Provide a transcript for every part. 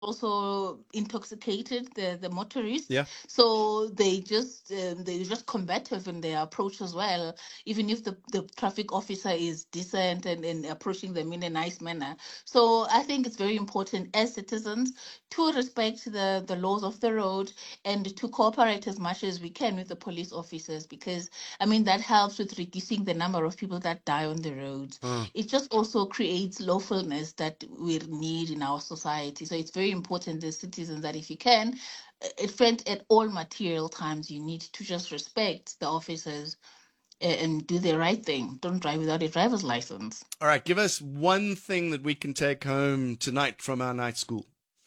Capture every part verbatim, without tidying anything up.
also intoxicated, the the motorists. Yeah. So they just um, they just combative in their approach as well, even if the, the traffic officer is decent and, and approaching them in a nice manner. So I think it's very important as citizens to respect the the laws of the road and to cooperate as much as we can with the police officers, because I mean that helps with reducing the number of people that die on the roads. Mm. It just also creates lawfulness that we need in our society. So it's very important as citizens that if you can, uh, friend, at all material times, you need to just respect the officers a- and do the right thing. Don't drive without a driver's license. All right, give us one thing that we can take home tonight from our night school.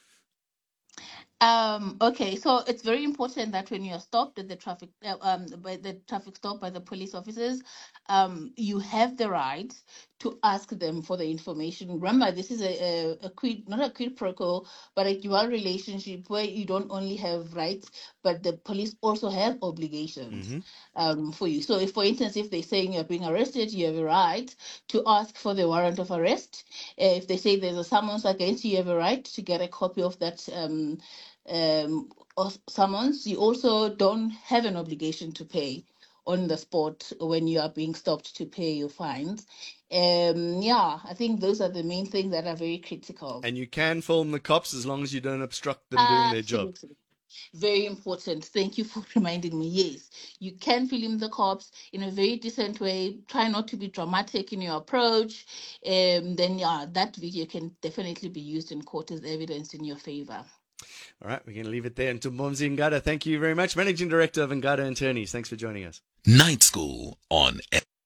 Um, okay, so it's very important that when you're stopped at the traffic, uh, um, by the traffic stop by the police officers, um, you have the right to ask them for the information. Remember, this is a, a, a quid, not a quid pro quo, but a dual relationship where you don't only have rights, but the police also have obligations Mm-hmm. um, for you. So, if, for instance, if they're saying you're being arrested, you have a right to ask for the warrant of arrest. Uh, if they say there's a summons against you, you have a right to get a copy of that. Um, um, of summons. You also don't have an obligation to pay on the spot when you are being stopped to pay your fines. Um, yeah, I think those are the main things that are very critical. And you can film the cops as long as you don't obstruct them doing their job. Absolutely. Very important. Thank you for reminding me. Yes, you can film the cops in a very decent way. Try not to be dramatic in your approach. Um, then, yeah, that video can definitely be used in court as evidence in your favor. All right, we're going to leave it there. And to Mbomzi Ngada, thank you very much. Managing Director of Ngada Attorneys, thanks for joining us. Night School on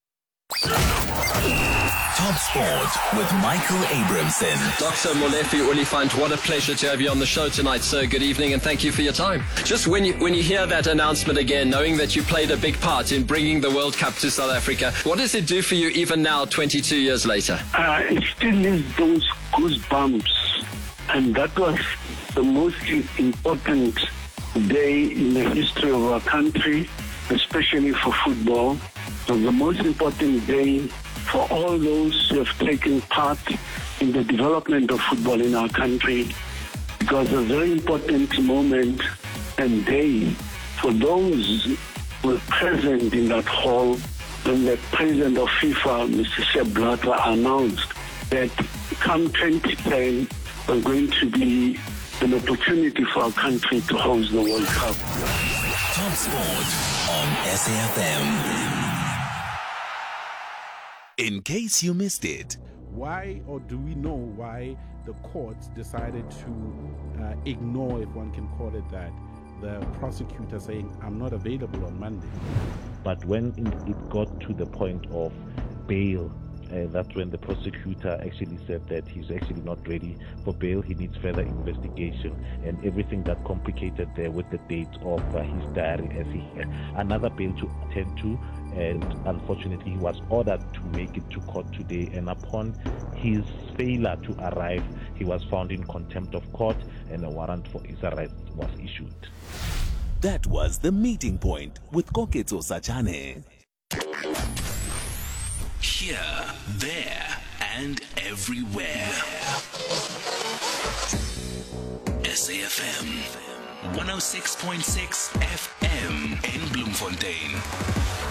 Top Sport with Michael Abramson. Doctor Molefi Oliphant, what a pleasure to have you on the show tonight, sir. Good evening and thank you for your time. Just when you when you hear that announcement again, knowing that you played a big part in bringing the World Cup to South Africa, what does it do for you even now, twenty-two years later? Uh, it still leaves those goosebumps, and that was the most important day in the history of our country, especially for football. It was the most important day for all those who have taken part in the development of football in our country, because a very important moment and day for those who were present in that hall when the president of FIFA, Mister Sepp Blatter, announced that come twenty ten, we're going to be an opportunity for our country to host the World Cup. Top Sport on S A F M. In case you missed it. Why, or do we know why the courts decided to uh, ignore, if one can call it that, the prosecutor saying, I'm not available on Monday? But when it got to the point of bail, Uh, that's when the prosecutor actually said that he's actually not ready for bail. He needs further investigation, and everything that complicated there with the date of uh, his diary as he had another bail to attend to, and unfortunately he was ordered to make it to court today, and upon his failure to arrive, he was found in contempt of court and a warrant for his arrest was issued. That was The Meeting Point with Koketso Sachane. Here, there, and everywhere. S A F M one oh six point six F M in Bloemfontein.